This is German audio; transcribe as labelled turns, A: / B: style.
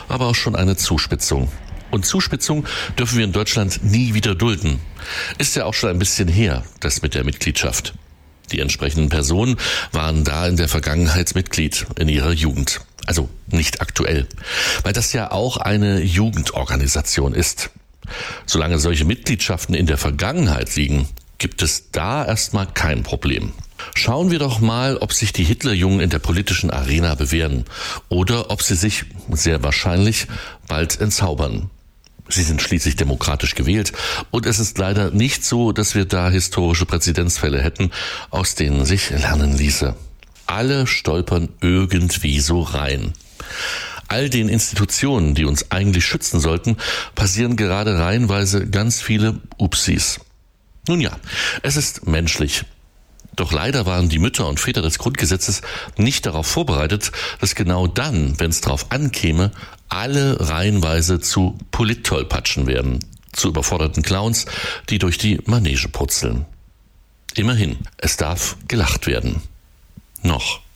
A: aber auch schon eine Zuspitzung. Und Zuspitzung dürfen wir in Deutschland nie wieder dulden. Ist ja auch schon ein bisschen her, das mit der Mitgliedschaft. Die entsprechenden Personen waren da in der Vergangenheit Mitglied in ihrer Jugend. Also nicht aktuell, weil das ja auch eine Jugendorganisation ist. Solange solche Mitgliedschaften in der Vergangenheit liegen, gibt es da erstmal kein Problem. Schauen wir doch mal, ob sich die Hitlerjungen in der politischen Arena bewähren oder ob sie sich, sehr wahrscheinlich, bald entzaubern. Sie sind schließlich demokratisch gewählt und es ist leider nicht so, dass wir da historische Präzedenzfälle hätten, aus denen sich lernen ließe. Alle stolpern irgendwie so rein. All den Institutionen, die uns eigentlich schützen sollten, passieren gerade reihenweise ganz viele Upsis. Nun ja, es ist menschlich. Doch leider waren die Mütter und Väter des Grundgesetzes nicht darauf vorbereitet, dass genau dann, wenn es drauf ankäme, alle reihenweise zu Polittollpatschen werden, zu überforderten Clowns, die durch die Manege purzeln. Immerhin, es darf gelacht werden. Noch.